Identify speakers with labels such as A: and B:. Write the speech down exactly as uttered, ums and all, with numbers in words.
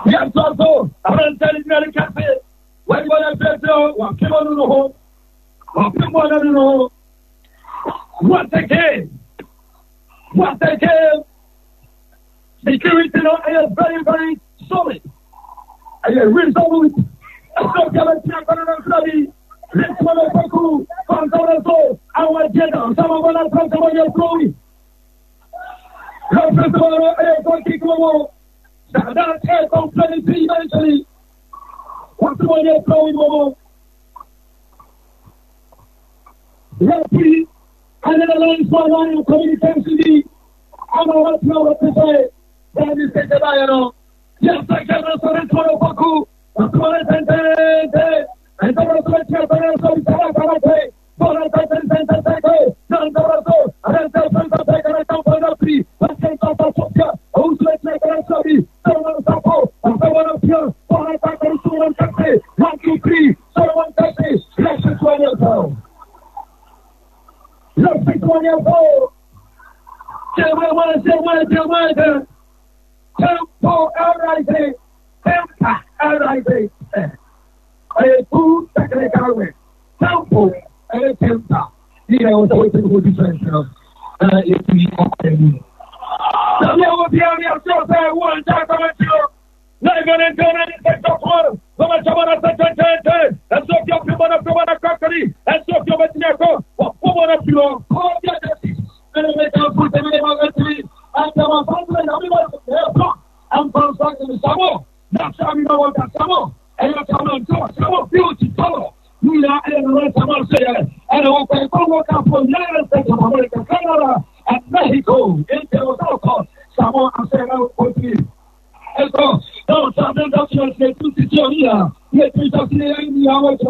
A: Yes, also, I'm going to tell you very carefully. When you want to say, well, come on, no, well, come on, no. What a game! What a game! Security is very, very solid. And a resolute. So, Gavin, I'm going to study. Let's go to Cool. Come on, so I want to get on. Someone will come to your glory. Come to the air, kick the wall. That's air complaining eventually. What's the one you're throwing, Momo? Referee, and then the line for line of communication. I don't want to know what to say. That is the dialogue. Yes, I can answer it for a Paku. What's the one I say? And the rest of the children are so sad. For a second sentence, none the rest of and then the second and come for three. But can't stop us up here. Who's let's make a study? Someone support, and someone up here. For a second, someone can say, one, two, three, someone can say, let's just one years old. Let's just one years old. Say one, say one, say one. Tempo, arising. Tempo, arising. A two second carry. Tempo, a tempo. Here I was waiting for difference. Uh, if we open. So there will be a real short time. One time, I'm sure. Not going to do anything to one. Come on, come on, I'm second, ten. And so if you're people of the country, and so if you're with Neko, or one of you, call the justice. And make up for the minimum entry. And there was something I'm from Southern Samo. That's how we know what that's Samo. And you're coming to Samo beauty color. You are in the rest of our city. And I'll pay for work up for the United States of America, Canada, and Mexico. In Teosauco, Samo, and say, I'll put you. And so, don't tell them that's your state to see you here. Let me just say,